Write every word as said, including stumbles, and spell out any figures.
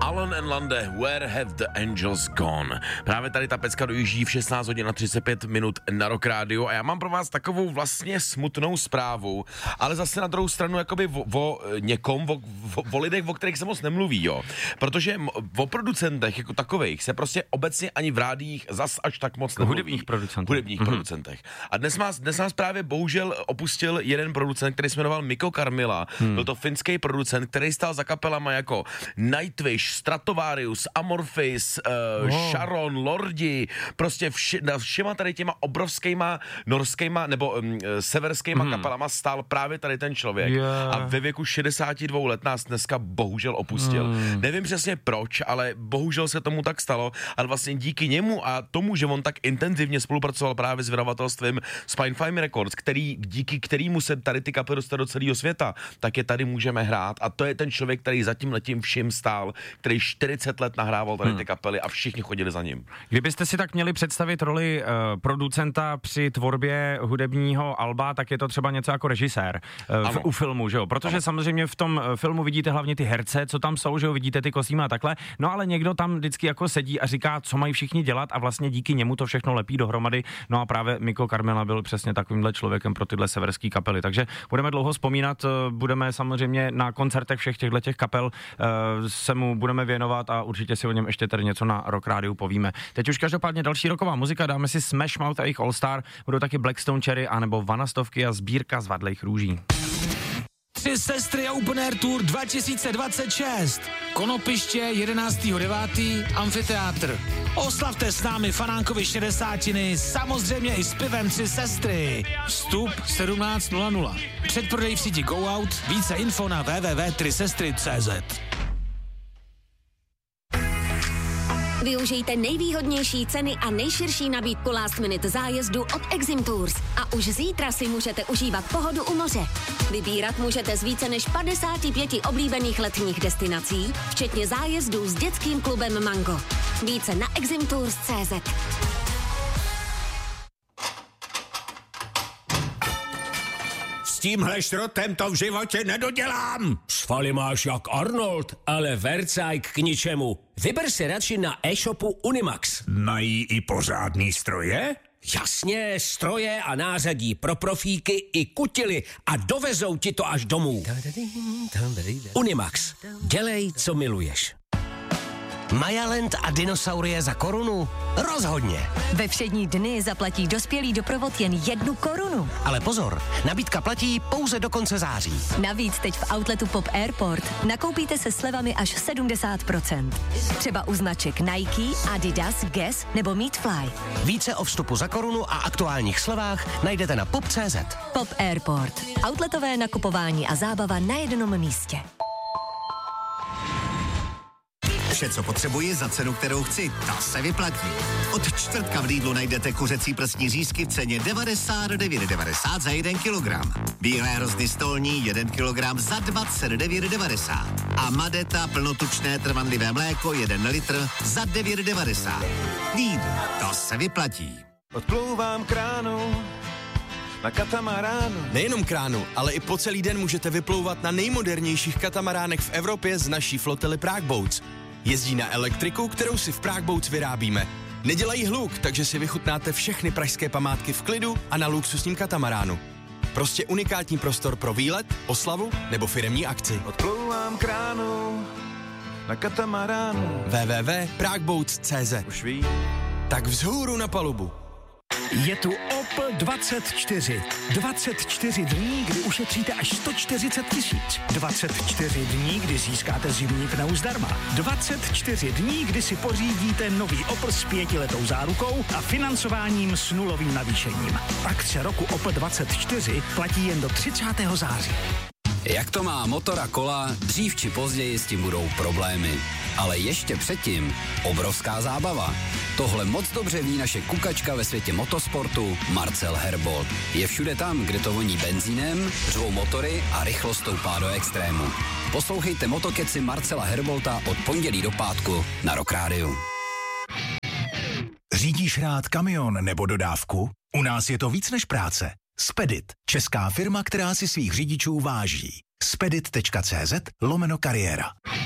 Alon and Lande, Where Have the Angels Gone? Právě tady ta pecka dojíždí v šestnáct hodin a třicet pět minut na Rock Radio a já mám pro vás takovou vlastně smutnou zprávu, ale zase na druhou stranu jakoby o, o někom, o, o, o lidech, o kterých se moc nemluví, jo. Protože o producentech jako takových se prostě obecně ani v rádiích zas až tak moc nemluví. Hudebních producentech. Hudebních mm-hmm. producentech. A dnes nás, dnes nás právě bohužel opustil jeden producent, který se jmenoval Mikko Karmila. Hmm. Byl to finský producent, který stál za kapelama jako Nightwish, Stratovarius, Amorphis, uh, oh. Sharon, Lordi, prostě vši, všema tady těma obrovskýma norskýma nebo um, severskýma hmm. kapelama stál právě tady ten člověk. Yeah. A ve věku šedesát dva let nás dneska bohužel opustil. Hmm. Nevím přesně proč, ale bohužel se tomu tak stalo, ale vlastně díky němu a tomu, že on tak intenzivně spolupracoval právě s vydavatelstvím Spinefarm Records, který, díky kterému se tady ty kapely dostaly do celého světa, tak je tady můžeme hrát a to je ten člověk, který za tím letím vším stál, který čtyřicet let nahrával tady ty kapely a všichni chodili za ním. Kdybyste si tak měli představit roli uh, producenta při tvorbě hudebního alba, tak je to třeba něco jako režisér uh, v, u filmu, že jo? Protože ano. samozřejmě v tom uh, filmu vidíte hlavně ty herce, co tam jsou, že jo, vidíte ty kostýmy a takhle, no ale někdo tam vždycky jako sedí a říká, co mají všichni dělat a vlastně díky němu to všechno lepí dohromady. No a právě Mikko Karmila byl přesně takovýmhle člověkem pro tyhle severské kapely. Takže budeme dlouho vzpomínat, budeme samozřejmě na koncertech všech těchto těch kapel se mu budeme věnovat a určitě si o něm ještě tady něco na Rock Rádiu povíme. Teď už každopádně další roková muzika, dáme si Smash Mouth a jejich All Star, budou taky Blackstone Cherry anebo Vanastovky a sbírka zvadlejch růží. Tři sestry a Open Air Tour dva tisíce dvacet šest. Konopiště jedenáctého devátého Amfiteátr. Oslavte s námi fanánkovi šedesátiny, samozřejmě i s pivem Tři sestry. Vstup sedmnáct nula nula. Předprodej v síti Go Out, více info na w w w tečka tři sestry tečka cé zet. Využijte nejvýhodnější ceny a nejširší nabídku last minute zájezdu od Exim Tours a už zítra si můžete užívat pohodu u moře. Vybírat můžete z více než padesáti pěti oblíbených letních destinací, včetně zájezdů s dětským klubem Mango. Více na exim tours tečka cé zet. S tímhle šrotem to v životě nedodělám. Svaly máš jak Arnold, ale vercajk k ničemu. Vyber si radši na e-shopu Unimax. Mají i pořádný stroje? Jasně, stroje a nářadí pro profíky i kutily a dovezou ti to až domů. Unimax. Dělej, co miluješ. Majaland a dinosaurie za korunu? Rozhodně. Ve všední dny zaplatí dospělý doprovod jen jednu korunu. Ale pozor, nabídka platí pouze do konce září. Navíc teď v outletu Pop Airport nakoupíte se slevami až sedmdesát procent. Třeba u značek Nike, Adidas, Guess nebo Meatfly. Více o vstupu za korunu a aktuálních slevách najdete na pop tečka cé zet. Pop Airport. Outletové nakupování a zábava na jednom místě. Vše, co potřebuji za cenu, kterou chci, ta se vyplatí. Od čtvrtka v Lidlu najdete kuřecí prsní řízky v ceně devadesát devět devadesát za jeden kilogram. Bílé hrozny stolní jeden kilogram za dvacet devět devadesát. A Madeta plnotučné trvanlivé mléko jeden litr za devět devadesát. Lidl, to se vyplatí. Odplouvám kránu na katamaránu. Nejenom kránu, ale i po celý den můžete vyplouvat na nejmodernějších katamaránech v Evropě z naší flotily Prague Boats. Jezdí na elektriku, kterou si v Prague Boats vyrábíme. Nedělají hluk, takže si vychutnáte všechny pražské památky v klidu a na luxusním katamaránu. Prostě unikátní prostor pro výlet, oslavu nebo firemní akci. Odplouvám kránu na katamaránu. w w w tečka prague boats tečka cé zet. Už ví. Tak vzhůru na palubu. Je tu Opel dvacet čtyři. dvacet čtyři dní, kdy ušetříte až sto čtyřicet tisíc. dvacet čtyři dní, kdy získáte zimní pneu zdarma. dvacet čtyři dní, kdy si pořídíte nový Opel s pětiletou zárukou a financováním s nulovým navýšením. Akce roku Opel dvacet čtyři platí jen do třicátého září. Jak to má motor a kola, dřív či později s tím budou problémy. Ale ještě předtím obrovská zábava. Tohle moc dobře ví naše kukačka ve světě motosportu Marcel Herbold. Je všude tam, kde to voní benzínem, řvou motory a rychlost stoupá do extrému. Poslouchejte Motokeci Marcela Herbolta od pondělí do pátku na Rock Rádiu. Řídíš rád kamion nebo dodávku? U nás je to víc než práce. Spedit, česká firma, která si svých řidičů váží. spedit tečka cé zet lomeno kariéra.